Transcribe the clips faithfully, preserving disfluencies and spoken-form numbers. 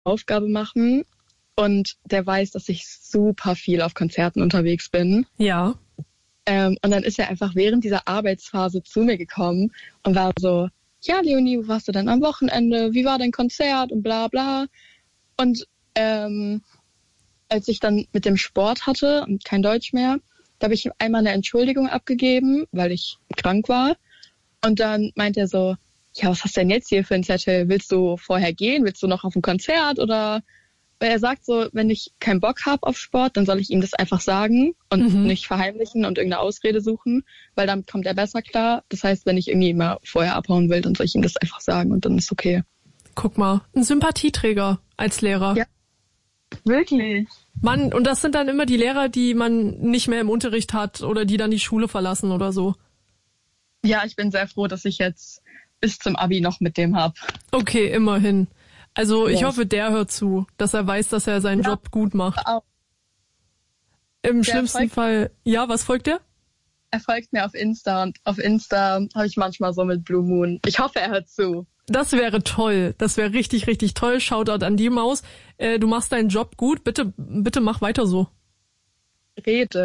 Aufgabe machen und der weiß, dass ich super viel auf Konzerten unterwegs bin. Ja. Ähm, und dann ist er einfach während dieser Arbeitsphase zu mir gekommen und war so, ja, Leonie, wo warst du denn am Wochenende? Wie war dein Konzert? Und bla bla. Und ähm, als ich dann mit dem Sport hatte und kein Deutsch mehr, da habe ich ihm einmal eine Entschuldigung abgegeben, weil ich krank war. Und dann meint er so, ja, was hast du denn jetzt hier für ein Zettel? Willst du vorher gehen? Willst du noch auf ein Konzert? Oder weil er sagt so, wenn ich keinen Bock habe auf Sport, dann soll ich ihm das einfach sagen und mhm. nicht verheimlichen und irgendeine Ausrede suchen, weil damit kommt er besser klar. Das heißt, wenn ich irgendwie immer vorher abhauen will, dann soll ich ihm das einfach sagen und dann ist okay. Guck mal, ein Sympathieträger als Lehrer. Ja, wirklich. Mann, und das sind dann immer die Lehrer, die man nicht mehr im Unterricht hat oder die dann die Schule verlassen oder so. Ja, ich bin sehr froh, dass ich jetzt bis zum Abi noch mit dem hab. Okay, immerhin. Also ich yes. hoffe, der hört zu, dass er weiß, dass er seinen ja, Job gut macht. Auch. Im der schlimmsten folgt, Fall, ja, was folgt der? Er folgt mir auf Insta und auf Insta habe ich manchmal so mit Blue Moon. Ich hoffe, er hört zu. Das wäre toll. Das wäre richtig, richtig toll. Shoutout an die Maus. Äh, du machst deinen Job gut. Bitte, bitte mach weiter so. Rede.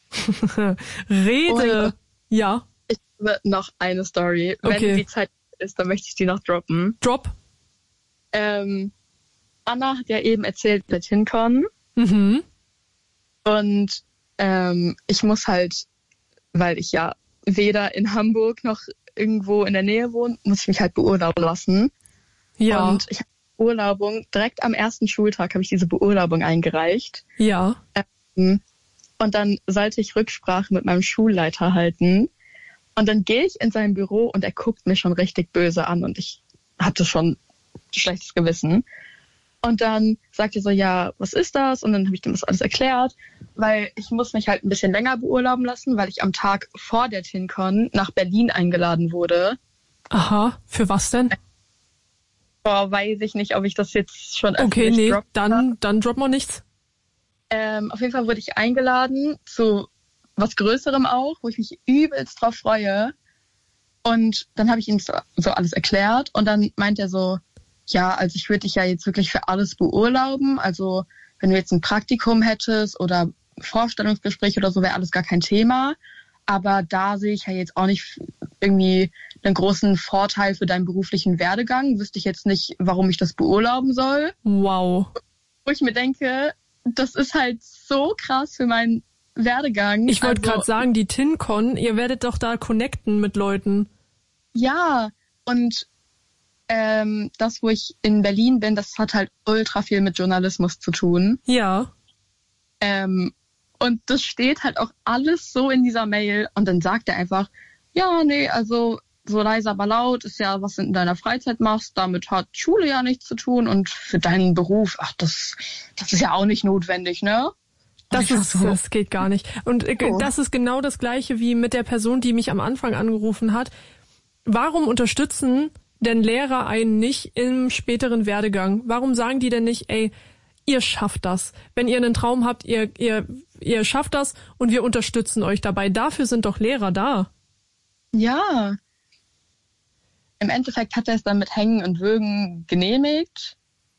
Rede. Oh, ja. Ich habe noch eine Story. Okay. Wenn die Zeit ist, dann möchte ich die noch droppen. Drop. Ähm, Anna hat ja eben erzählt mit HinCon. Mhm. Und ähm, ich muss halt, weil ich ja weder in Hamburg noch irgendwo in der Nähe wohne, muss ich mich halt beurlauben lassen. Ja. Und ich habe Beurlaubung, direkt am ersten Schultag habe ich diese Beurlaubung eingereicht. Ja. Ähm, und dann sollte ich Rücksprache mit meinem Schulleiter halten. Und dann gehe ich in sein Büro und er guckt mich schon richtig böse an und ich hatte schon schlechtes Gewissen. Und dann sagt er so, ja, was ist das? Und dann habe ich ihm das alles erklärt, weil ich muss mich halt ein bisschen länger beurlauben lassen, weil ich am Tag vor der HinCon nach Berlin eingeladen wurde. Aha, für was denn? Boah, weiß ich nicht, ob ich das jetzt schon öffentlich Okay, nee, droppen dann, dann droppen wir nichts. Ähm, auf jeden Fall wurde ich eingeladen zu was Größerem auch, wo ich mich übelst drauf freue. Und dann habe ich ihm so, so alles erklärt und dann meint er so, ja, also ich würde dich ja jetzt wirklich für alles beurlauben. Also wenn du jetzt ein Praktikum hättest oder Vorstellungsgespräch oder so, wäre alles gar kein Thema. Aber da sehe ich ja jetzt auch nicht irgendwie einen großen Vorteil für deinen beruflichen Werdegang. Wüsste ich jetzt nicht, warum ich das beurlauben soll. Wow. Wo ich mir denke, das ist halt so krass für meinen Werdegang. Ich wollte also, gerade sagen, die HinCon, ihr werdet doch da connecten mit Leuten. Ja, und ähm, das, wo ich in Berlin bin, das hat halt ultra viel mit Journalismus zu tun. Ja. Ähm, und das steht halt auch alles so in dieser Mail. Und dann sagt er einfach, ja, nee, also so leise, aber laut ist ja, was du in deiner Freizeit machst. Damit hat Schule ja nichts zu tun. Und für deinen Beruf, ach, das, das ist ja auch nicht notwendig, ne? Das ist, so. Das geht gar nicht. Und äh, oh. das ist genau das Gleiche wie mit der Person, die mich am Anfang angerufen hat. Warum unterstützen denn Lehrer einen nicht im späteren Werdegang? Warum sagen die denn nicht, ey, ihr schafft das. Wenn ihr einen Traum habt, ihr, ihr, ihr schafft das und wir unterstützen euch dabei. Dafür sind doch Lehrer da. Ja. Im Endeffekt hat er es dann mit Hängen und Würgen genehmigt.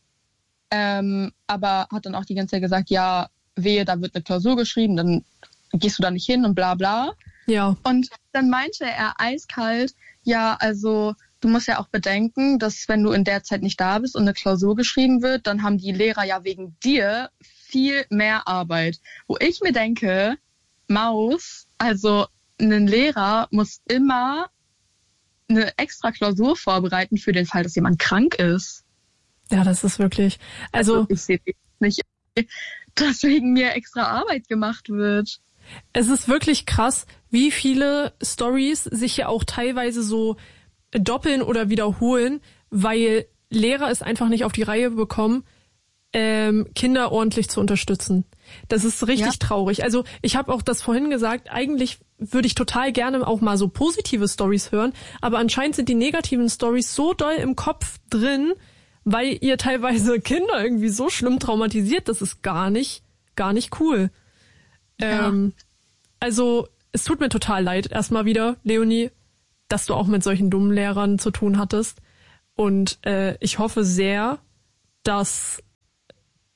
Ähm, aber hat dann auch die ganze Zeit gesagt, ja, wehe, da wird eine Klausur geschrieben, dann gehst du da nicht hin und bla bla. Ja. Und dann meinte er eiskalt, ja, also du musst ja auch bedenken, dass wenn du in der Zeit nicht da bist und eine Klausur geschrieben wird, dann haben die Lehrer ja wegen dir viel mehr Arbeit. Wo ich mir denke, Maus, also ein Lehrer muss immer eine extra Klausur vorbereiten für den Fall, dass jemand krank ist. Ja, das ist wirklich, also, also ich sehe nicht, dass wegen mir extra Arbeit gemacht wird. Es ist wirklich krass, wie viele Stories sich ja auch teilweise so doppeln oder wiederholen, weil Lehrer es einfach nicht auf die Reihe bekommen, ähm, Kinder ordentlich zu unterstützen. Das ist richtig ja. traurig. Also ich habe auch das vorhin gesagt, eigentlich würde ich total gerne auch mal so positive Stories hören, aber anscheinend sind die negativen Stories so doll im Kopf drin, weil ihr teilweise Kinder irgendwie so schlimm traumatisiert, das ist gar nicht, gar nicht cool. Ja. Ähm, also es tut mir total leid, erstmal wieder, Leonie, dass du auch mit solchen dummen Lehrern zu tun hattest. Und äh, ich hoffe sehr, dass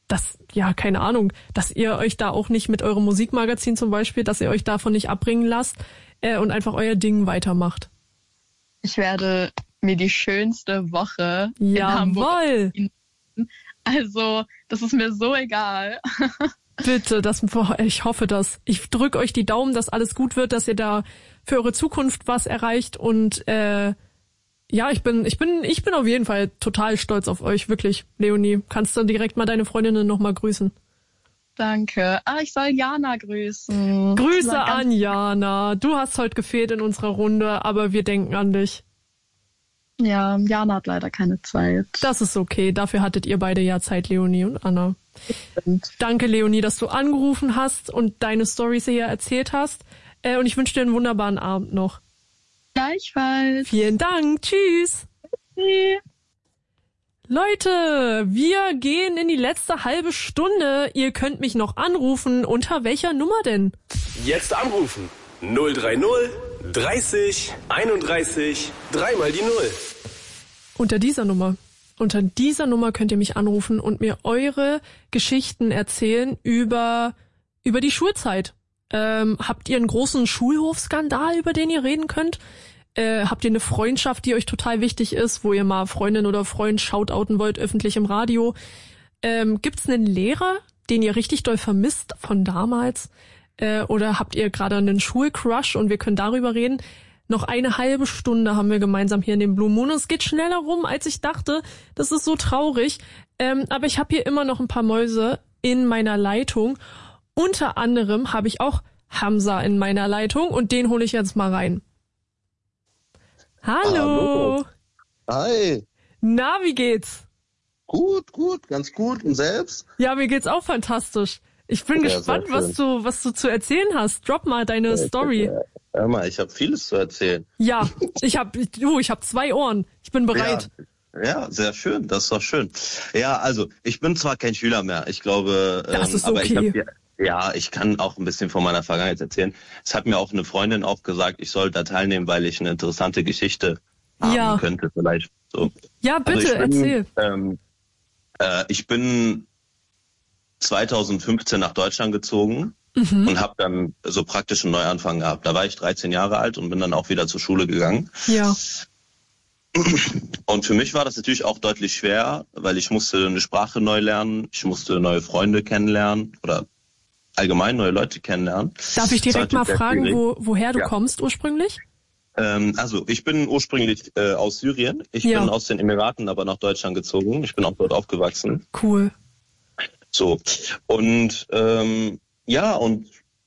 dass, ja, keine Ahnung, dass ihr euch da auch nicht mit eurem Musikmagazin zum Beispiel, dass ihr euch davon nicht abbringen lasst äh, und einfach euer Ding weitermacht. Ich werde mir die schönste Woche Jawohl. in Hamburg. Also, das ist mir so egal. Bitte, das, ich hoffe das. Ich drücke euch die Daumen, dass alles gut wird, dass ihr da für eure Zukunft was erreicht und äh, ja, ich bin, ich bin, ich bin auf jeden Fall total stolz auf euch, wirklich, Leonie. Kannst du direkt mal deine Freundinnen nochmal grüßen? Danke. Ah, ich soll Jana grüßen. Grüße an Jana. Du hast heute gefehlt in unserer Runde, aber wir denken an dich. Ja, Jana hat leider keine Zeit. Das ist okay. Dafür hattet ihr beide ja Zeit, Leonie und Anna. Stimmt. Danke, Leonie, dass du angerufen hast und deine Storys hier erzählt hast. Äh, und ich wünsche dir einen wunderbaren Abend noch. Gleichfalls. Vielen Dank. Tschüss. Tschüss. Leute, wir gehen in die letzte halbe Stunde. Ihr könnt mich noch anrufen. Unter welcher Nummer denn? Jetzt anrufen. null drei null dreißig einunddreißig dreimal die Null. Unter dieser Nummer. Unter dieser Nummer könnt ihr mich anrufen und mir eure Geschichten erzählen über, über die Schulzeit. Ähm, habt ihr einen großen Schulhofskandal, über den ihr reden könnt? Äh, habt ihr eine Freundschaft, die euch total wichtig ist, wo ihr mal Freundin oder Freund shoutouten wollt, öffentlich im Radio? Ähm, gibt's einen Lehrer, den ihr richtig doll vermisst von damals? Äh, oder habt ihr gerade einen Schulcrush und wir können darüber reden? Noch eine halbe Stunde haben wir gemeinsam hier in dem Blue Moon. Es geht schneller rum, als ich dachte. Das ist so traurig. Ähm, aber ich habe hier immer noch ein paar Mäuse in meiner Leitung. Unter anderem habe ich auch Hamza in meiner Leitung und den hole ich jetzt mal rein. Hallo. Hallo. Hi. Na, wie geht's? Gut, gut, ganz gut. Und selbst? Ja, mir geht's auch fantastisch. Ich bin Ja, gespannt, sehr was schön. du, was du zu erzählen hast. Drop mal deine Story. Ja, hör mal, ich habe vieles zu erzählen. Ja, ich hab, du, ich hab zwei Ohren. Ich bin bereit. Ja, ja, sehr schön. Das ist doch schön. Ja, also ich bin zwar kein Schüler mehr. Ich glaube, Das ähm, ist aber ich okay. hab, ja, ja, ich kann auch ein bisschen von meiner Vergangenheit erzählen. Es hat mir auch eine Freundin auch gesagt, ich soll da teilnehmen, weil ich eine interessante Geschichte haben Ja. könnte vielleicht. So. Ja, bitte, Also ich bin, erzähl. Ähm, äh, ich bin zweitausendfünfzehn nach Deutschland gezogen Mhm. und habe dann so praktisch einen Neuanfang gehabt. Da war ich dreizehn Jahre alt und bin dann auch wieder zur Schule gegangen. Ja. Und für mich war das natürlich auch deutlich schwer, weil ich musste eine Sprache neu lernen, ich musste neue Freunde kennenlernen oder allgemein neue Leute kennenlernen. Darf ich direkt Das war mal natürlich sehr fragen, schwierig. wo, woher du Ja. kommst ursprünglich? Ähm, also ich bin ursprünglich äh, aus Syrien. Ich Ja. bin aus den Emiraten aber nach Deutschland gezogen. Ich bin auch dort aufgewachsen. Cool. So. Und ähm, ja, und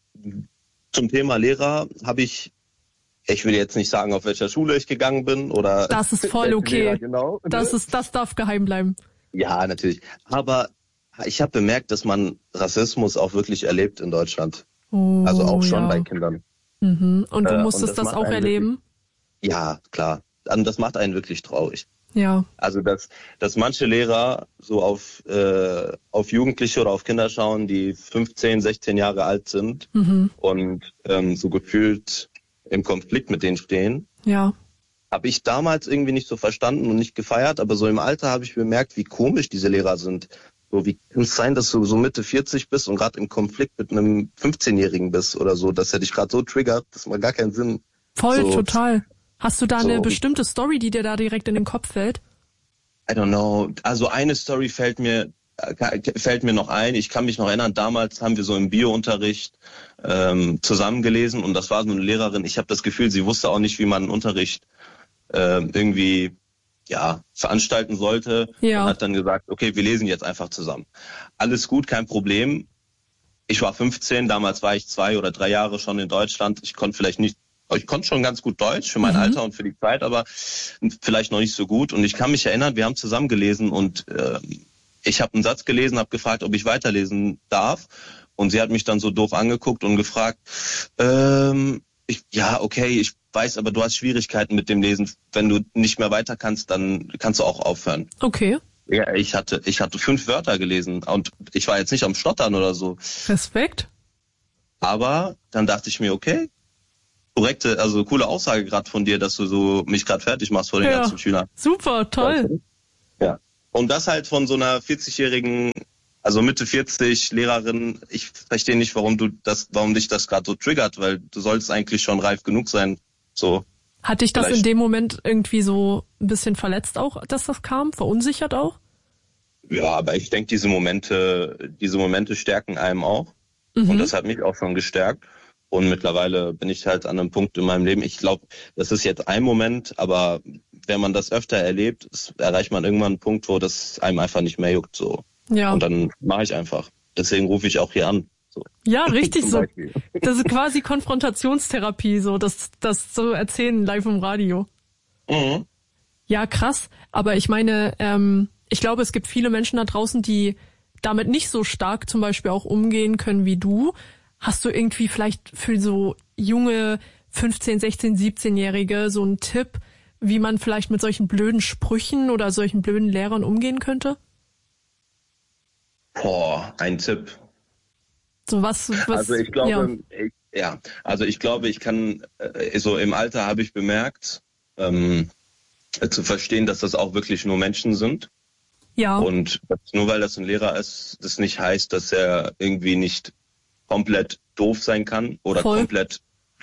zum Thema Lehrer habe ich, ich will jetzt nicht sagen, auf welcher Schule ich gegangen bin oder. Das ist voll welchen okay. Lehrer genau. Das ist, das darf geheim bleiben. Ja, natürlich. Aber ich habe bemerkt, dass man Rassismus auch wirklich erlebt in Deutschland. Oh, Also auch schon ja. bei Kindern. Mhm. Und du Äh, musstest und das das, macht auch einen erleben? Ja, klar. Und das macht einen wirklich traurig. Ja. Also dass, dass manche Lehrer so auf, äh, auf Jugendliche oder auf Kinder schauen, die fünfzehn, sechzehn Jahre alt sind Mhm. und ähm, so gefühlt im Konflikt mit denen stehen. Ja. Habe ich damals irgendwie nicht so verstanden und nicht gefeiert, aber so im Alter habe ich bemerkt, wie komisch diese Lehrer sind. So, wie kann es sein, dass du so Mitte vierzig bist und gerade im Konflikt mit einem fünfzehnjährigen bist oder so, dass er dich gerade so triggert, das macht gar keinen Sinn. Voll, so, total. Hast du da so. eine bestimmte Story, die dir da direkt in den Kopf fällt? I don't know. Also eine Story fällt mir äh, fällt mir noch ein. Ich kann mich noch erinnern, damals haben wir so im Biounterricht ähm, zusammengelesen und das war so eine Lehrerin. Ich habe das Gefühl, sie wusste auch nicht, wie man einen Unterricht äh, irgendwie ja veranstalten sollte. Ja. Und hat dann gesagt, okay, wir lesen jetzt einfach zusammen. Alles gut, kein Problem. Ich war fünfzehn, damals war ich zwei oder drei Jahre schon in Deutschland. Ich konnte vielleicht nicht Ich konnte schon ganz gut Deutsch für mein Mhm. Alter und für die Zeit, aber vielleicht noch nicht so gut. Und ich kann mich erinnern, wir haben zusammen gelesen und äh, ich habe einen Satz gelesen, habe gefragt, ob ich weiterlesen darf. Und sie hat mich dann so doof angeguckt und gefragt, ähm, ich, ja, okay, ich weiß, aber du hast Schwierigkeiten mit dem Lesen. Wenn du nicht mehr weiter kannst, dann kannst du auch aufhören. Okay. Ja, ich hatte, ich hatte fünf Wörter gelesen und ich war jetzt nicht am Stottern oder so. Respekt. Aber dann dachte ich mir, okay, korrekte, also coole Aussage gerade von dir, dass du so mich gerade fertig machst vor den Ja. ganzen Schülern. Super, toll. Ja. Und das halt von so einer vierzigjährigen Also Mitte vierzig, Lehrerin, ich verstehe nicht, warum du das, warum dich das gerade so triggert, weil du solltest eigentlich schon reif genug sein. So. Hat dich das Vielleicht. in dem Moment irgendwie so ein bisschen verletzt auch, dass das kam? Verunsichert auch? Ja, aber ich denke, diese Momente, diese Momente stärken einem auch. Mhm. Und das hat mich auch schon gestärkt. Und mittlerweile bin ich halt an einem Punkt in meinem Leben. Ich glaube, das ist jetzt ein Moment, aber wenn man das öfter erlebt, erreicht man irgendwann einen Punkt, wo das einem einfach nicht mehr juckt. So. Ja. Und dann mache ich einfach. Deswegen rufe ich auch hier an. So. Ja, richtig Zum so. Beispiel. Das ist quasi Konfrontationstherapie, so das, das zu erzählen live im Radio. Mhm. Ja, krass. Aber ich meine, ähm, ich glaube, es gibt viele Menschen da draußen, die damit nicht so stark zum Beispiel auch umgehen können wie du. Hast du irgendwie vielleicht für so junge fünfzehn-, sechzehn-, siebzehnjährige so einen Tipp, wie man vielleicht mit solchen blöden Sprüchen oder solchen blöden Lehrern umgehen könnte? Boah, ein Tipp. So was, was Also ich glaube, ja. ich, ja, also ich glaube, ich kann, äh, so im Alter habe ich bemerkt, ähm, zu verstehen, dass das auch wirklich nur Menschen sind. Ja. Und dass nur weil das ein Lehrer ist, das nicht heißt, dass er irgendwie nicht komplett doof sein kann oder Voll. komplett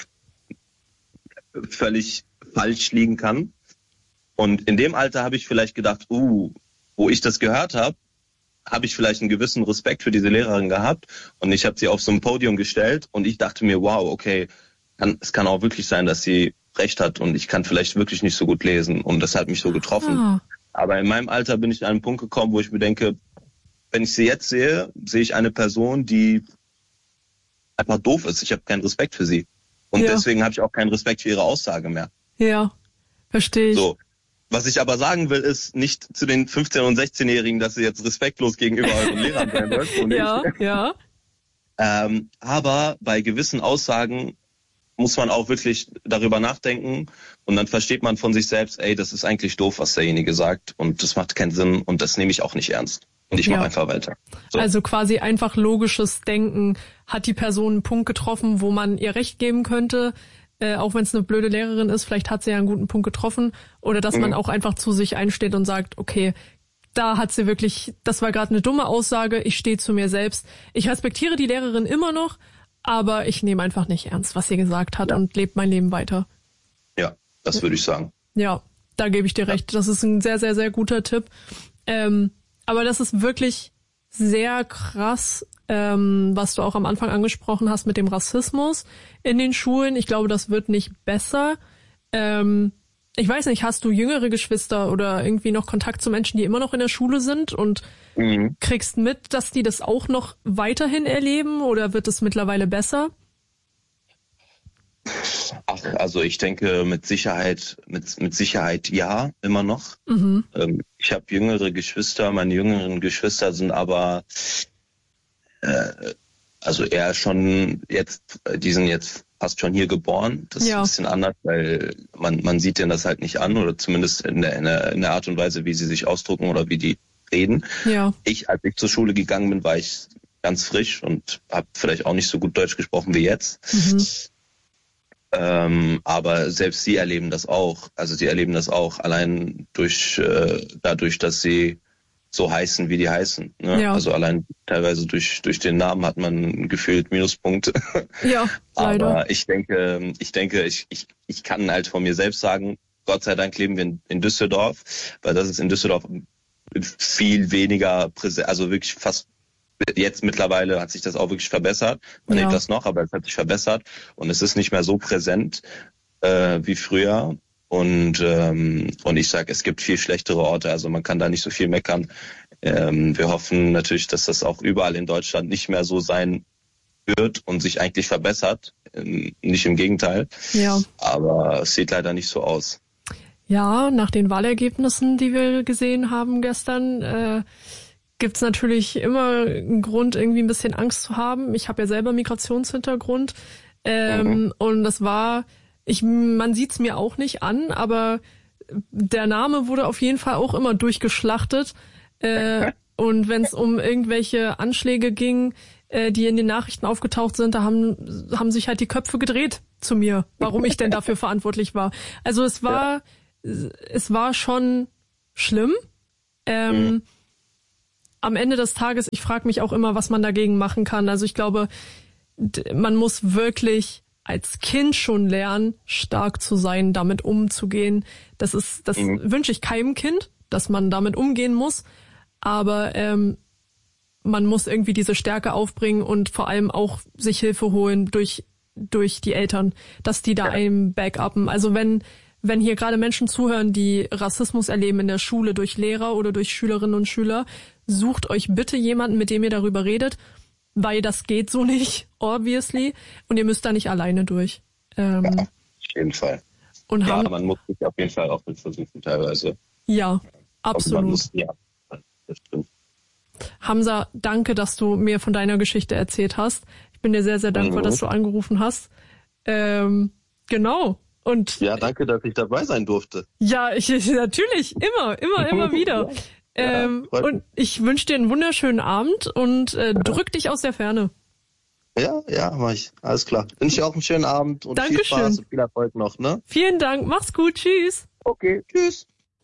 völlig falsch liegen kann. Und in dem Alter habe ich vielleicht gedacht, uh, wo ich das gehört habe, habe ich vielleicht einen gewissen Respekt für diese Lehrerin gehabt. Und ich habe sie auf so ein Podium gestellt und ich dachte mir, wow, okay, kann, es kann auch wirklich sein, dass sie recht hat und ich kann vielleicht wirklich nicht so gut lesen. Und das hat mich so getroffen. Ah. Aber in meinem Alter bin ich an einen Punkt gekommen, wo ich mir denke, wenn ich sie jetzt sehe, sehe ich eine Person, die einfach doof ist. Ich habe keinen Respekt für sie. Und Ja. deswegen habe ich auch keinen Respekt für ihre Aussage mehr. Ja, verstehe ich. So. Was ich aber sagen will, ist nicht zu den fünfzehn- und sechzehnjährigen, dass ihr jetzt respektlos gegenüber euren Lehrern sein sollt. So nicht. Ja, ja. Ähm, aber bei gewissen Aussagen muss man auch wirklich darüber nachdenken und dann versteht man von sich selbst, ey, das ist eigentlich doof, was derjenige sagt und das macht keinen Sinn und das nehme ich auch nicht ernst. Und ich mache Ja. einfach weiter. So. Also quasi einfach logisches Denken. Hat die Person einen Punkt getroffen, wo man ihr Recht geben könnte, äh, auch wenn es eine blöde Lehrerin ist, vielleicht hat sie ja einen guten Punkt getroffen. Oder dass Mhm. man auch einfach zu sich einsteht und sagt, okay, da hat sie wirklich, das war gerade eine dumme Aussage, ich stehe zu mir selbst. Ich respektiere die Lehrerin immer noch, aber ich nehme einfach nicht ernst, was sie gesagt hat Ja. und lebe mein Leben weiter. Ja, das würde ich sagen. Ja, da gebe ich dir recht. Das ist ein sehr, sehr, sehr guter Tipp. Ähm, aber das ist wirklich sehr krass, ähm, was du auch am Anfang angesprochen hast mit dem Rassismus in den Schulen. Ich glaube, das wird nicht besser. Ähm, ich weiß nicht, hast du jüngere Geschwister oder irgendwie noch Kontakt zu Menschen, die immer noch in der Schule sind und Mhm. kriegst mit, dass die das auch noch weiterhin erleben oder wird es mittlerweile besser? Ach, also ich denke mit Sicherheit, mit, mit Sicherheit ja, immer noch. Mhm. Ähm, ich habe jüngere Geschwister, meine jüngeren Geschwister sind aber äh, also eher schon jetzt, die sind jetzt fast schon hier geboren. Das Ja. ist ein bisschen anders, weil man, man sieht denen das halt nicht an oder zumindest in der, in der, in der Art und Weise, wie sie sich ausdrücken oder wie die reden. Ja. Ich, als ich zur Schule gegangen bin, war ich ganz frisch und habe vielleicht auch nicht so gut Deutsch gesprochen wie jetzt. Mhm. Ähm, aber selbst sie erleben das auch. Also sie erleben das auch allein durch äh, dadurch, dass sie so heißen, wie die heißen. Ne? Ja. Also allein teilweise durch durch den Namen hat man gefühlt Minuspunkte. Ja, leider. Aber ich denke, ich denke, ich, ich, ich kann halt von mir selbst sagen, Gott sei Dank leben wir in, in Düsseldorf, weil das ist in Düsseldorf viel weniger präsent, also wirklich fast jetzt mittlerweile hat sich das auch wirklich verbessert. Man Ja. lebt das noch, aber es hat sich verbessert und es ist nicht mehr so präsent äh, wie früher. Und ähm, und ich sage, es gibt viel schlechtere Orte, also man kann da nicht so viel meckern. Ähm, wir hoffen natürlich, dass das auch überall in Deutschland nicht mehr so sein wird und sich eigentlich verbessert, ähm, nicht im Gegenteil. Ja. Aber es sieht leider nicht so aus. Ja, nach den Wahlergebnissen, die wir gesehen haben gestern, äh, gibt's natürlich immer einen Grund, irgendwie ein bisschen Angst zu haben. Ich habe ja selber Migrationshintergrund ähm, Mhm. und das war, ich, man sieht's mir auch nicht an, aber der Name wurde auf jeden Fall auch immer durchgeschlachtet. Äh, und wenn es um irgendwelche Anschläge ging, äh, die in den Nachrichten aufgetaucht sind, da haben haben sich halt die Köpfe gedreht zu mir, warum ich denn dafür verantwortlich war. Also es war es war schon schlimm. Ähm, Mhm. am Ende des Tages, ich frage mich auch immer, was man dagegen machen kann. Also ich glaube, man muss wirklich als Kind schon lernen, stark zu sein, damit umzugehen. Das ist, das mhm. wünsche ich keinem Kind, dass man damit umgehen muss. Aber ähm, man muss irgendwie diese Stärke aufbringen und vor allem auch sich Hilfe holen durch durch die Eltern, dass die da ja. einem backuppen. Also wenn wenn hier gerade Menschen zuhören, die Rassismus erleben in der Schule durch Lehrer oder durch Schülerinnen und Schüler, sucht euch bitte jemanden, mit dem ihr darüber redet, weil das geht so nicht, obviously, und ihr müsst da nicht alleine durch. Ähm, ja, auf jeden Fall. Und ja, haben, man muss sich auf jeden Fall auch mit versuchen teilweise. Ja, absolut. Man muss, ja, das stimmt. Hamza, danke, dass du mir von deiner Geschichte erzählt hast. Ich bin dir sehr, sehr dankbar, mhm. dass du angerufen hast. Ähm, genau. Und ja, danke, dass ich dabei sein durfte. Ja, ich, natürlich, immer, immer, immer wieder. ja, ähm, und ich wünsche dir einen wunderschönen Abend und äh, drück dich aus der Ferne. Ja, ja, mach ich. Alles klar. Wünsche dir auch einen schönen Abend und Dankeschön. Viel Spaß und viel Erfolg noch, ne? Vielen Dank, mach's gut, tschüss. Okay, tschüss.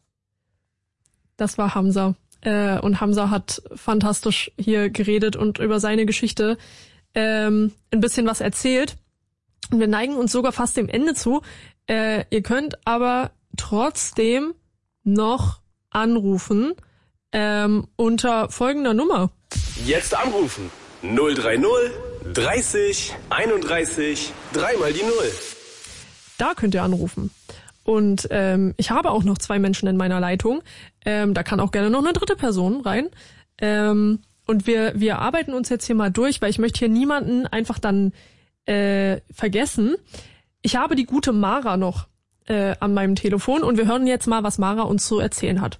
Das war Hamza. Äh, und Hamza hat fantastisch hier geredet und über seine Geschichte ähm, ein bisschen was erzählt. Und wir neigen uns sogar fast dem Ende zu. Äh, ihr könnt aber trotzdem noch anrufen ähm, unter folgender Nummer. Jetzt anrufen. null drei null dreißig einunddreißig dreimal die Null. Da könnt ihr anrufen. Und ähm, ich habe auch noch zwei Menschen in meiner Leitung. Ähm, da kann auch gerne noch eine dritte Person rein. Ähm, und wir wir arbeiten uns jetzt hier mal durch, weil ich möchte hier niemanden einfach dann äh, vergessen. Ich habe die gute Mara noch äh, an meinem Telefon und wir hören jetzt mal, was Mara uns zu erzählen hat.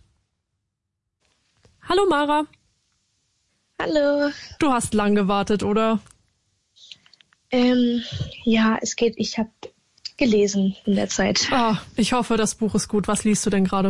Hallo Mara. Hallo. Du hast lang gewartet, oder? Ähm, ja, es geht. Ich habe gelesen in der Zeit. Ah, ich hoffe, das Buch ist gut. Was liest du denn gerade?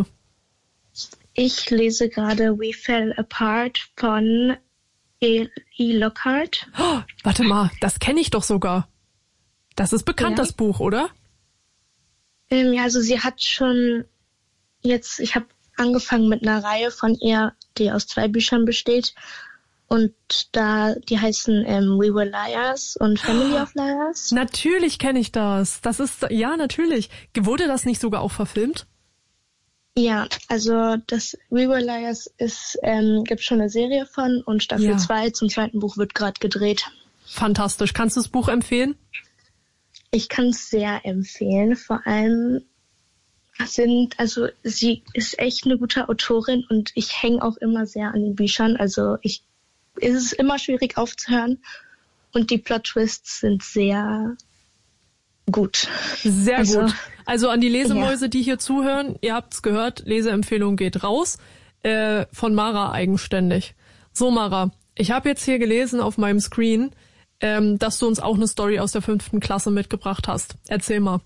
Ich lese gerade We Fell Apart von E. E. Lockhart. Oh, warte mal, das kenne ich doch sogar. Das ist bekannt, ja. Das Buch, oder? Ähm, ja, also sie hat schon jetzt, ich habe angefangen mit einer Reihe von ihr, die aus zwei Büchern besteht. Und da, die heißen ähm, We Were Liars und Family of Liars. Natürlich kenne ich das. Das ist, ja, natürlich. Wurde das nicht sogar auch verfilmt? Ja, also das We Were Liars ist, ähm, gibt schon eine Serie von und Staffel zwei ja. zum zweiten Buch wird gerade gedreht. Fantastisch. Kannst du das Buch empfehlen? Ich kann es sehr empfehlen. Vor allem sind, also sie ist echt eine gute Autorin und ich hänge auch immer sehr an den Büchern. Also ich es ist immer schwierig aufzuhören und die Plot-Twists sind sehr gut. Sehr also, gut. Also an die Lesemäuse, ja. die hier zuhören, ihr habt's gehört, Leseempfehlung geht raus, äh, von Mara eigenständig. So Mara, ich habe jetzt hier gelesen auf meinem Screen, ähm, dass du uns auch eine Story aus der fünften Klasse mitgebracht hast. Erzähl mal.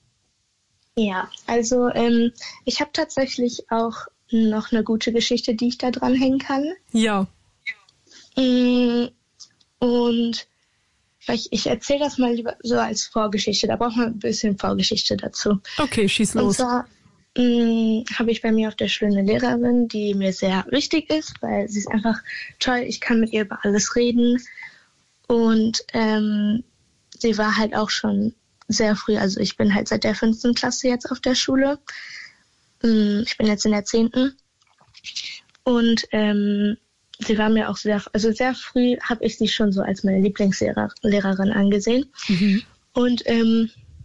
Ja, also ähm, ich habe tatsächlich auch noch eine gute Geschichte, die ich da dranhängen kann. Ja. Und vielleicht, ich erzähle das mal lieber so als Vorgeschichte. Da braucht man ein bisschen Vorgeschichte dazu. Okay, schieß los. Und zwar habe ich bei mir auf der Schule eine Lehrerin, die mir sehr wichtig ist, weil sie ist einfach toll. Ich kann mit ihr über alles reden. Und ähm, sie war halt auch schon sehr früh, also ich bin halt seit der fünften Klasse jetzt auf der Schule. Ich bin jetzt in der zehnten. Und ähm, sie war mir auch sehr, also sehr früh habe ich sie schon so als meine Lieblingslehrerin angesehen. Mhm. Und ähm,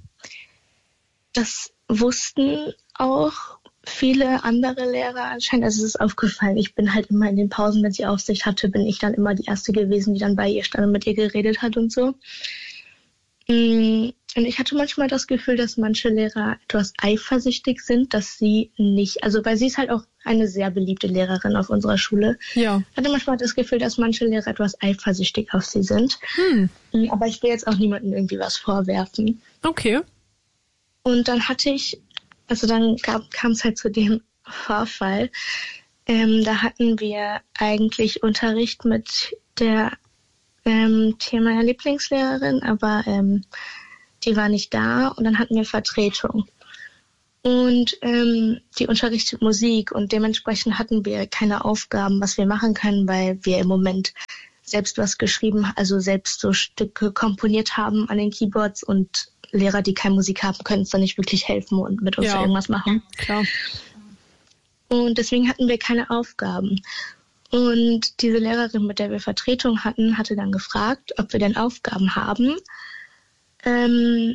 das wussten auch viele andere Lehrer anscheinend. Also es ist aufgefallen, ich bin halt immer in den Pausen, wenn sie Aufsicht hatte, bin ich dann immer die Erste gewesen, die dann bei ihr stand und mit ihr geredet hat und so. Und ich hatte manchmal das Gefühl, dass manche Lehrer etwas eifersüchtig sind, dass sie nicht, also weil sie ist halt auch eine sehr beliebte Lehrerin auf unserer Schule. Ja. Ich hatte manchmal das Gefühl, dass manche Lehrer etwas eifersüchtig auf sie sind. Hm. Aber ich will jetzt auch niemandem irgendwie was vorwerfen. Okay. Und dann hatte ich, also dann kam es halt zu dem Vorfall. Ähm, da hatten wir eigentlich Unterricht mit der ähm, Thema meiner Lieblingslehrerin, aber ähm, die war nicht da und dann hatten wir Vertretung. Und ähm, die unterrichtet Musik und dementsprechend hatten wir keine Aufgaben, was wir machen können, weil wir im Moment selbst was geschrieben, also selbst so Stücke komponiert haben an den Keyboards und Lehrer, die keine Musik haben, können uns dann nicht wirklich helfen und mit uns ja, irgendwas machen. Klar. Und deswegen hatten wir keine Aufgaben. Und diese Lehrerin, mit der wir Vertretung hatten, hatte dann gefragt, ob wir denn Aufgaben haben. Ähm,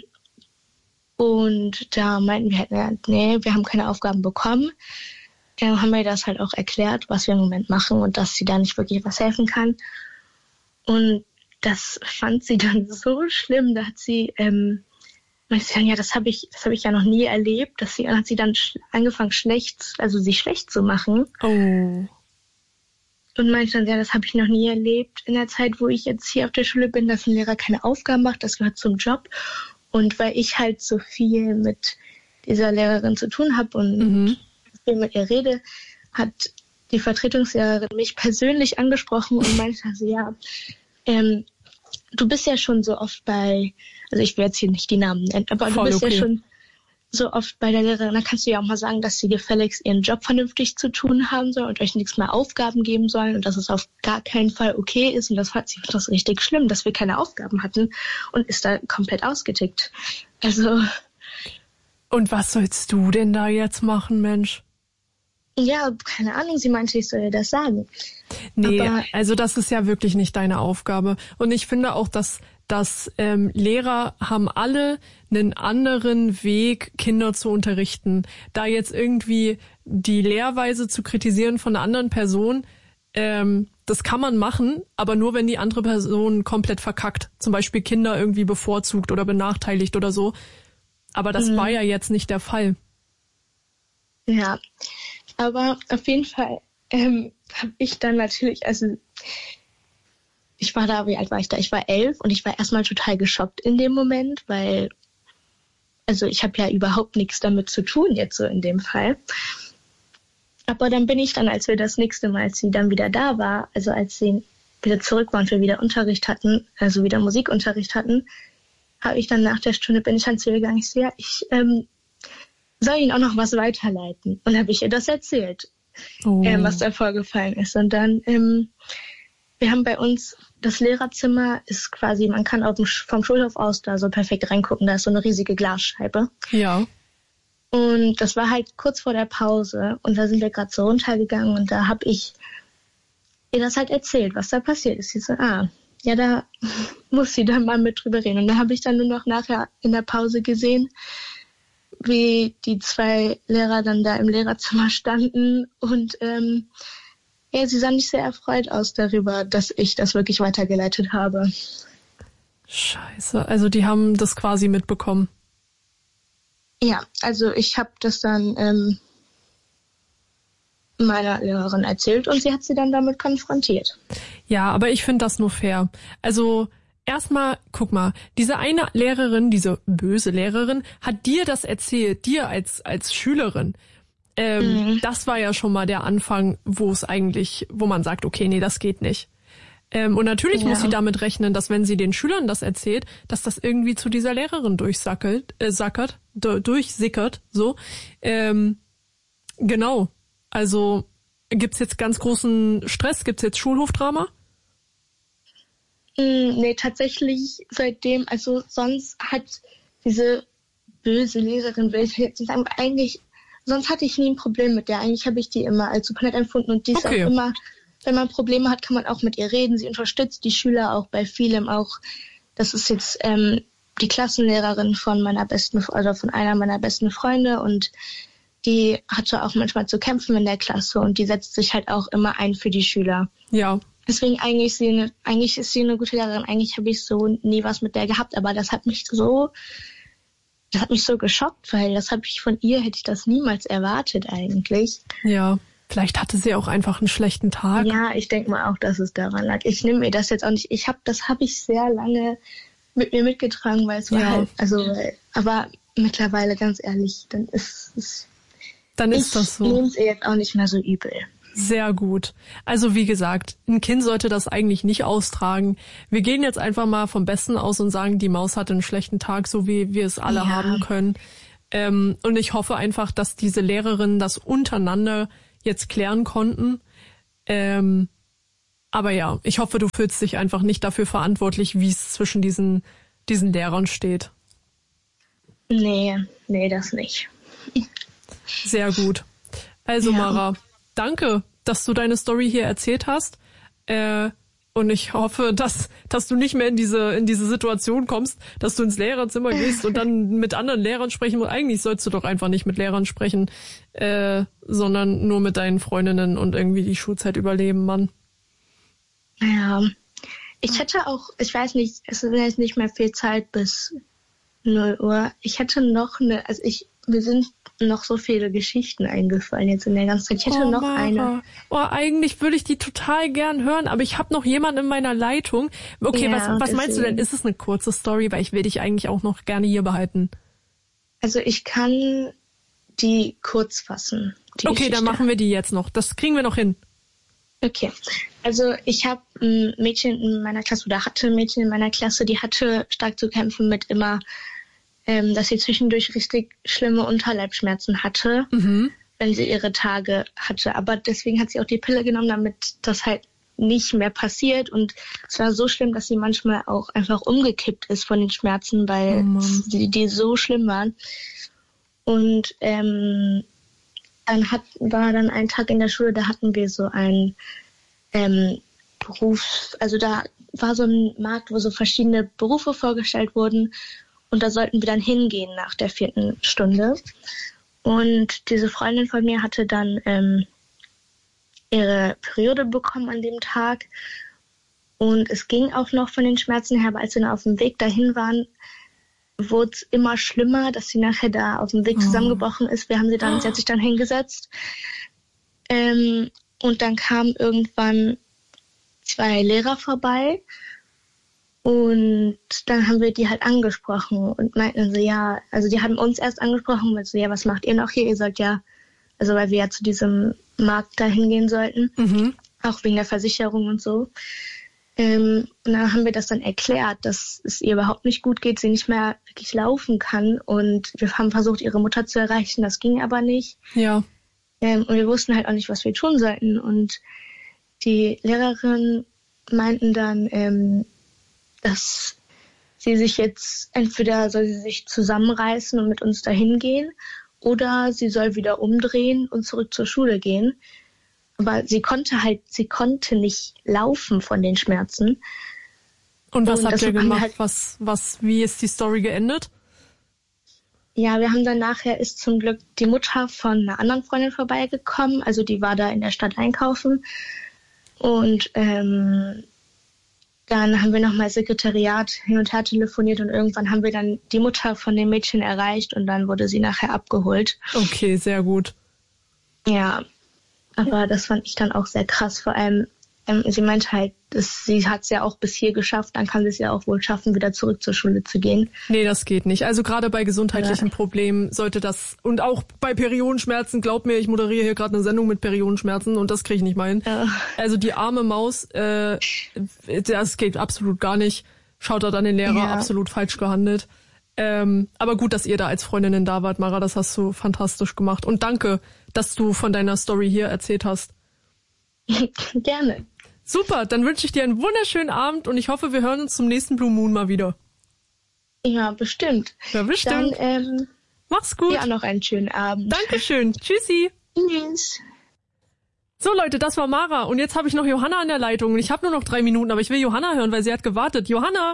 und da meinten wir halt, nee, wir haben keine Aufgaben bekommen. Dann haben wir das halt auch erklärt, was wir im Moment machen und dass sie da nicht wirklich was helfen kann. Und das fand sie dann so schlimm, da hat sie, ähm, meinte sie dann, ja, das habe ich, das habe ich ja noch nie erlebt, dass sie, dann hat sie dann sch- angefangen schlecht, also sich schlecht zu machen. Oh. Und meinte dann, ja, das habe ich noch nie erlebt in der Zeit, wo ich jetzt hier auf der Schule bin, dass ein Lehrer keine Aufgaben macht, das gehört zum Job. Und weil ich halt so viel mit dieser Lehrerin zu tun habe und Mhm. viel mit ihr rede, hat die Vertretungslehrerin mich persönlich angesprochen und meinte also, ja, ähm, du bist ja schon so oft bei, also ich will jetzt hier nicht die Namen nennen, aber Voll du bist okay. ja schon so oft bei der Lehrerin, da kannst du ja auch mal sagen, dass sie gefälligst ihren Job vernünftig zu tun haben soll und euch nichts mehr Aufgaben geben sollen und dass es auf gar keinen Fall okay ist. Und das fand sie das richtig schlimm, dass wir keine Aufgaben hatten und ist da komplett ausgetickt. Also... Und was sollst du denn da jetzt machen, Mensch? Ja, keine Ahnung, sie meinte, ich soll ihr das sagen. Nee, Aber also das ist ja wirklich nicht deine Aufgabe. Und ich finde auch, dass, dass ähm, Lehrer haben alle einen anderen Weg, Kinder zu unterrichten. Da jetzt irgendwie die Lehrweise zu kritisieren von einer anderen Person, ähm, das kann man machen, aber nur, wenn die andere Person komplett verkackt. Zum Beispiel Kinder irgendwie bevorzugt oder benachteiligt oder so. Aber das Mhm. war ja jetzt nicht der Fall. ja, aber auf jeden Fall ähm, habe ich dann natürlich, also ich war da, wie alt war ich da? Ich war elf und ich war erstmal total geschockt in dem Moment, weil, also ich habe ja überhaupt nichts damit zu tun jetzt so in dem Fall. Aber dann bin ich dann, als wir das nächste Mal, als sie dann wieder da war, also als sie wieder zurück war und wir wieder Unterricht hatten, also wieder Musikunterricht hatten, habe ich dann nach der Stunde, bin ich dann zu ihr gegangen, ich so, ja, ich ähm, soll Ihnen auch noch was weiterleiten. Und habe ich ihr das erzählt, Oh. ähm, was da vorgefallen ist. Und dann, ähm, wir haben bei uns, das Lehrerzimmer ist quasi, man kann auf dem, vom Schulhof aus da so perfekt reingucken, da ist so eine riesige Glasscheibe. Ja. Und das war halt kurz vor der Pause und da sind wir gerade so runtergegangen und da habe ich ihr das halt erzählt, was da passiert ist. Sie so, ah, ja, da muss sie dann mal mit drüber reden. Und da habe ich dann nur noch nachher in der Pause gesehen, wie die zwei Lehrer dann da im Lehrerzimmer standen und ähm, ja, sie sahen nicht sehr erfreut aus darüber, dass ich das wirklich weitergeleitet habe. Scheiße, also die haben das quasi mitbekommen. Ja, also ich habe das dann ähm, meiner Lehrerin erzählt und sie hat sie dann damit konfrontiert. Ja, aber ich finde das nur fair. Also erstmal, guck mal, diese eine Lehrerin, diese böse Lehrerin, hat dir das erzählt, dir als als Schülerin. Ähm, Mhm. Das war ja schon mal der Anfang, wo es eigentlich, wo man sagt, okay, nee, das geht nicht. Ähm, und natürlich Ja. muss sie damit rechnen, dass wenn sie den Schülern das erzählt, dass das irgendwie zu dieser Lehrerin durchsackelt, äh, sackert, d- durchsickert, so. Ähm, genau. Also gibt's jetzt ganz großen Stress? Gibt's jetzt Schulhofdrama? Mm, nee, tatsächlich seitdem, also sonst hat diese böse Lehrerin, will ich jetzt nicht sagen, eigentlich, sonst hatte ich nie ein Problem mit der. Eigentlich habe ich die immer als super nett empfunden und die ist Okay. auch immer, wenn man Probleme hat, kann man auch mit ihr reden. Sie unterstützt die Schüler auch bei vielem auch. Das ist jetzt ähm, die Klassenlehrerin von meiner besten, also von einer meiner besten Freunde und die hatte auch manchmal zu kämpfen in der Klasse und die setzt sich halt auch immer ein für die Schüler. Ja. Deswegen eigentlich ist sie eine, eigentlich ist sie eine gute Lehrerin. Eigentlich habe ich so nie was mit der gehabt, aber das hat mich so, das hat mich so geschockt, weil das habe ich von ihr, hätte ich das niemals erwartet eigentlich. Ja. Vielleicht hatte sie auch einfach einen schlechten Tag. Ja, ich denke mal auch, dass es daran lag. Ich nehme mir das jetzt auch nicht. Ich habe, das habe ich sehr lange mit mir mitgetragen, weil es war Ja. halt, also, weil, aber mittlerweile ganz ehrlich, dann ist es, Dann ich ist das so. nehme es ihr jetzt auch nicht mehr so übel. Sehr gut. Also wie gesagt, ein Kind sollte das eigentlich nicht austragen. Wir gehen jetzt einfach mal vom Besten aus und sagen, die Maus hatte einen schlechten Tag, so wie wir es alle Ja. haben können. Ähm, und ich hoffe einfach, dass diese Lehrerinnen das untereinander jetzt klären konnten. Ähm, aber ja, ich hoffe, du fühlst dich einfach nicht dafür verantwortlich, wie es zwischen diesen, diesen Lehrern steht. Nee, nee, das nicht. Sehr gut. Also ja. Mara, danke, dass du deine Story hier erzählt hast. Äh, Und ich hoffe, dass dass du nicht mehr in diese in diese Situation kommst, dass du ins Lehrerzimmer gehst und dann mit anderen Lehrern sprechen musst. Eigentlich sollst du doch einfach nicht mit Lehrern sprechen, äh, sondern nur mit deinen Freundinnen und irgendwie die Schulzeit überleben, Mann. Ja, ich hätte auch, ich weiß nicht, es ist jetzt nicht mehr viel Zeit bis null Uhr. Ich hätte noch eine, also ich, mir sind noch so viele Geschichten eingefallen jetzt in der ganzen Zeit. Ich hätte oh, noch Mara. eine. Oh, eigentlich würde ich die total gern hören, aber ich habe noch jemanden in meiner Leitung. Okay, ja, was, was meinst du denn? Ist es eine kurze Story? Weil ich will dich eigentlich auch noch gerne hier behalten. Also ich kann die kurz fassen. Die okay, Geschichte. dann machen wir die jetzt noch. Das kriegen wir noch hin. Okay, also ich habe ein Mädchen in meiner Klasse oder hatte ein Mädchen in meiner Klasse, die hatte stark zu kämpfen mit immer, ähm, dass sie zwischendurch richtig schlimme Unterleibsschmerzen hatte, mhm. wenn sie ihre Tage hatte. Aber deswegen hat sie auch die Pille genommen, damit das halt nicht mehr passiert. Und es war so schlimm, dass sie manchmal auch einfach umgekippt ist von den Schmerzen, weil oh die, die so schlimm waren. Und ähm, dann hat, war dann ein Tag in der Schule, da hatten wir so einen ähm, Beruf, also da war so ein Markt, wo so verschiedene Berufe vorgestellt wurden und da sollten wir dann hingehen nach der vierten Stunde. Und diese Freundin von mir hatte dann ähm, ihre Periode bekommen an dem Tag und es ging auch noch von den Schmerzen her, aber als wir dann auf dem Weg dahin waren, wurde es immer schlimmer, dass sie nachher da auf dem Weg oh. zusammengebrochen ist. Wir haben sie dann, oh. sie hat sich dann hingesetzt. Ähm, und dann kamen irgendwann zwei Lehrer vorbei. Und dann haben wir die halt angesprochen und meinten sie, ja, also die haben uns erst angesprochen und so, ja, was macht ihr noch hier? Ihr sollt ja, also weil wir ja zu diesem Markt da hingehen sollten, mhm. auch wegen der Versicherung und so. Ähm, und dann haben wir das dann erklärt, dass es ihr überhaupt nicht gut geht, sie nicht mehr wirklich laufen kann. Und wir haben versucht, ihre Mutter zu erreichen, das ging aber nicht. Ja. Ähm, und wir wussten halt auch nicht, was wir tun sollten. Und die Lehrerin meinten dann, ähm, dass sie sich jetzt, entweder soll sie sich zusammenreißen und mit uns dahin gehen, oder sie soll wieder umdrehen und zurück zur Schule gehen. Aber sie konnte halt, sie konnte nicht laufen von den Schmerzen. Und was und habt ihr gemacht? Halt, was, was, wie ist die Story geendet? Ja, wir haben dann nachher, ist zum Glück die Mutter von einer anderen Freundin vorbeigekommen. Also die war da in der Stadt einkaufen. Und ähm, dann haben wir nochmal Sekretariat hin und her telefoniert und irgendwann haben wir dann die Mutter von dem Mädchen erreicht und dann wurde sie nachher abgeholt. Okay, sehr gut. Ja. Aber das fand ich dann auch sehr krass. Vor allem, ähm, sie meinte halt, dass sie hat es ja auch bis hier geschafft, dann kann sie es ja auch wohl schaffen, wieder zurück zur Schule zu gehen. Nee, das geht nicht. Also gerade bei gesundheitlichen ja. Problemen sollte das, und auch bei Periodenschmerzen, glaub mir, ich moderiere hier gerade eine Sendung mit Periodenschmerzen und das kriege ich nicht mal hin. Ja. Also die arme Maus, äh, das geht absolut gar nicht. Schaut da dann den Lehrer, ja. absolut falsch gehandelt. Ähm, aber gut, dass ihr da als Freundinnen da wart, Mara, das hast du fantastisch gemacht. Und danke, dass du von deiner Story hier erzählt hast. Gerne. Super, dann wünsche ich dir einen wunderschönen Abend und ich hoffe, wir hören uns zum nächsten Blue Moon mal wieder. Ja, bestimmt. Ja, bestimmt. Dann, ähm, mach's gut. Ja, noch einen schönen Abend. Dankeschön. Tschüssi. Tschüss. So Leute, das war Mara und jetzt habe ich noch Johanna an der Leitung und ich habe nur noch drei Minuten, aber ich will Johanna hören, weil sie hat gewartet. Johanna!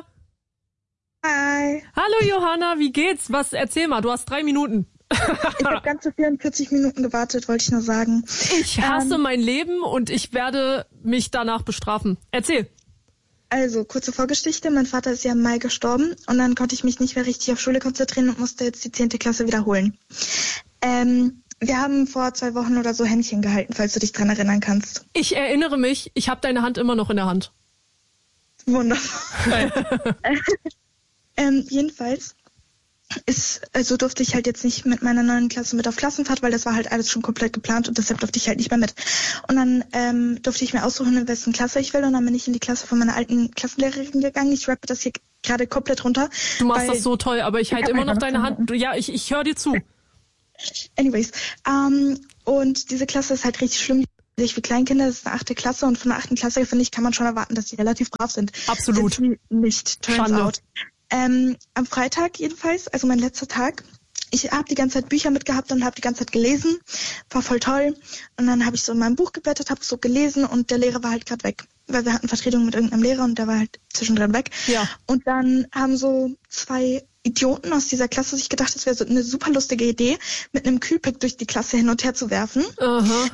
Hi. Hallo Johanna, wie geht's? Was? Erzähl mal, du hast drei Minuten. Ich habe ganze vierundvierzig Minuten gewartet, wollte ich nur sagen. Ich hasse ähm, mein Leben und ich werde mich danach bestrafen. Erzähl. Also, kurze Vorgeschichte. Mein Vater ist ja im Mai gestorben und dann konnte ich mich nicht mehr richtig auf Schule konzentrieren und musste jetzt die zehnte Klasse wiederholen. Ähm, wir haben vor zwei Wochen oder so Händchen gehalten, falls du dich dran erinnern kannst. Ich erinnere mich, ich habe deine Hand immer noch in der Hand. Wunderbar. ähm, jedenfalls ist, also durfte ich halt jetzt nicht mit meiner neuen Klasse mit auf Klassenfahrt, weil das war halt alles schon komplett geplant und deshalb durfte ich halt nicht mehr mit. Und dann ähm, durfte ich mir aussuchen, in wessen Klasse ich will und dann bin ich in die Klasse von meiner alten Klassenlehrerin gegangen. Ich rappe das hier gerade komplett runter. Du machst das so toll, aber ich halte immer noch deine Hand. Ja, ich, ich höre dir zu. Anyways, ähm, und diese Klasse ist halt richtig schlimm. Wie Kleinkinder, das ist eine achte Klasse und von der achten Klasse, finde ich, kann man schon erwarten, dass sie relativ brav sind. Absolut. Sind sie nicht, turns Schande. out. Ähm, am Freitag jedenfalls, also mein letzter Tag, ich habe die ganze Zeit Bücher mitgehabt und habe die ganze Zeit gelesen, war voll toll. Und dann habe ich so in meinem Buch geblättert, habe so gelesen und der Lehrer war halt gerade weg, weil wir hatten Vertretung mit irgendeinem Lehrer und der war halt zwischendrin weg. Ja. Und dann haben so zwei Idioten aus dieser Klasse sich gedacht, es wäre so eine super lustige Idee, mit einem Kühlpack durch die Klasse hin und her zu werfen. Aha.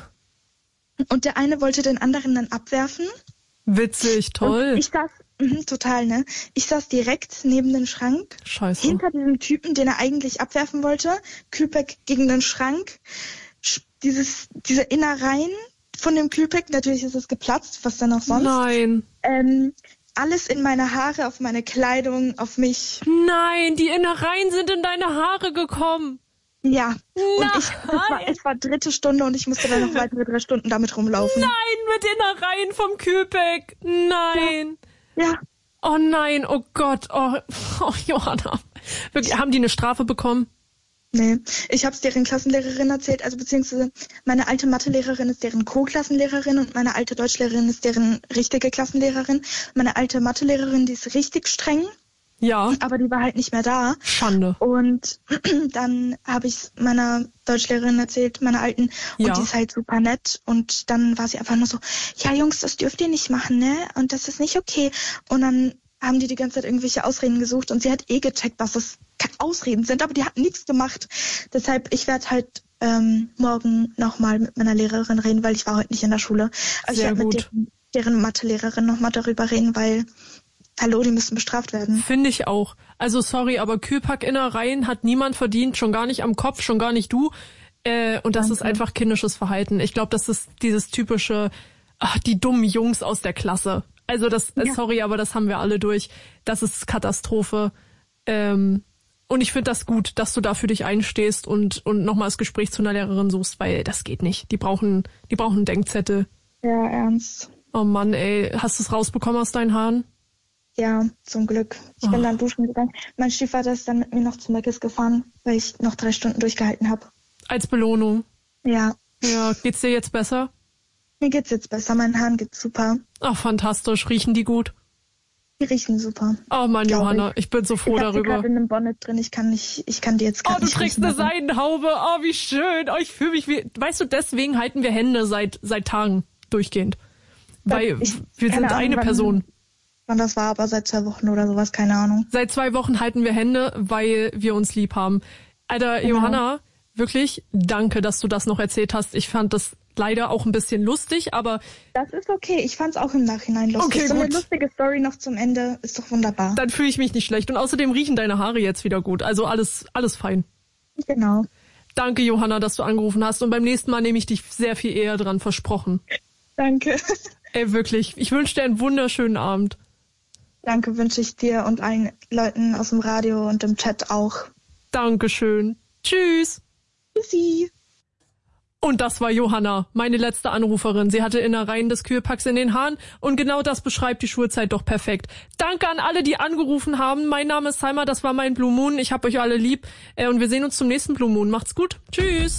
Und der eine wollte den anderen dann abwerfen. Witzig, toll. Und ich saß, mh, total, ne? Ich saß direkt neben dem Schrank. Scheiße. Hinter diesem Typen, den er eigentlich abwerfen wollte. Kühlpack gegen den Schrank. Dieses, diese Innereien von dem Kühlpack, natürlich ist es geplatzt, was dann auch sonst. Nein. Ähm, alles in meine Haare, auf meine Kleidung, auf mich. Nein, die Innereien sind in deine Haare gekommen. Ja, Nein. und ich, es war, es war dritte Stunde und ich musste dann noch weitere drei Stunden damit rumlaufen. Nein, mit Innereien vom Kühlpack. Nein. Ja. Ja. Oh nein, oh Gott. Oh, oh Johanna. Wirklich, haben die eine Strafe bekommen? Nee, ich habe es deren Klassenlehrerin erzählt, also beziehungsweise meine alte Mathelehrerin ist deren Co-Klassenlehrerin und meine alte Deutschlehrerin ist deren richtige Klassenlehrerin. Meine alte Mathelehrerin, die ist richtig streng. Ja. Aber die war halt nicht mehr da. Schande. Und dann habe ich es meiner Deutschlehrerin erzählt, meiner alten, und Ja. die ist halt super nett. Und dann war sie einfach nur so, ja Jungs, das dürft ihr nicht machen, ne? Und das ist nicht okay. Und dann haben die die ganze Zeit irgendwelche Ausreden gesucht und sie hat eh gecheckt, dass es Ausreden sind, aber die hat nichts gemacht. Deshalb, ich werde halt ähm, morgen nochmal mit meiner Lehrerin reden, weil ich war heute nicht in der Schule. Also Sehr ich werde gut. mit deren, deren Mathelehrerin nochmal darüber reden, weil hallo, die müssen bestraft werden. Finde ich auch. Also sorry, aber Kühlpack-Innereien hat niemand verdient, schon gar nicht am Kopf, schon gar nicht du. Äh, und das Danke. ist einfach kindisches Verhalten. Ich glaube, das ist dieses typische, ach, die dummen Jungs aus der Klasse. Also das, äh, Ja. sorry, aber das haben wir alle durch. Das ist Katastrophe. Ähm, und ich finde das gut, dass du da für dich einstehst und, und nochmal das Gespräch zu einer Lehrerin suchst, weil das geht nicht. Die brauchen, die brauchen einen Denkzettel. Ja, ernst. Oh Mann, ey, hast du es rausbekommen aus deinen Haaren? Ja, zum Glück. Ich Oh. bin dann duschen gegangen. Mein Stiefvater ist dann mit mir noch zu Meckes gefahren, weil ich noch drei Stunden durchgehalten habe. Als Belohnung. Ja, Ja, geht's dir jetzt besser? mir geht's jetzt besser. Meinen Haaren geht's super. Ach, fantastisch. Riechen die gut? Die riechen super. Oh Mann, Glaub Johanna, ich bin so froh ich hab die darüber. gerade in einem Bonnet drin. Ich kann nicht, ich kann die jetzt Oh, gerade du nicht trägst riechen, eine aber- Seidenhaube. Oh, wie schön. Oh, ich fühle mich wie... Weißt du, deswegen halten wir Hände seit seit Tagen durchgehend. Weil Ich- wir keine sind Ahnung, eine wann- Person. Wann das war, aber seit zwei Wochen oder sowas, keine Ahnung. Seit zwei Wochen halten wir Hände, weil wir uns lieb haben. Alter, Genau. Johanna, wirklich danke, dass du das noch erzählt hast. Ich fand das leider auch ein bisschen lustig, aber Das ist okay. Ich fand's auch im Nachhinein lustig. Okay, so eine gut. lustige Story noch zum Ende ist doch wunderbar. dann fühle ich mich nicht schlecht. Und außerdem riechen deine Haare jetzt wieder gut. Also alles alles fein. Genau. Danke, Johanna, dass du angerufen hast. Und beim nächsten Mal nehme ich dich sehr viel eher dran, versprochen. Danke. Ey, wirklich. Ich wünsche dir einen wunderschönen Abend. Danke wünsche ich dir und allen Leuten aus dem Radio und im Chat auch. Dankeschön. Tschüss. Tschüssi. Und das war Johanna, meine letzte Anruferin. Sie hatte Innereien des Kühlpacks in den Haaren und genau das beschreibt die Schulzeit doch perfekt. Danke an alle, die angerufen haben. Mein Name ist Salma, das war mein Blue Moon. Ich hab euch alle lieb äh, und wir sehen uns zum nächsten Blue Moon. Macht's gut. Tschüss.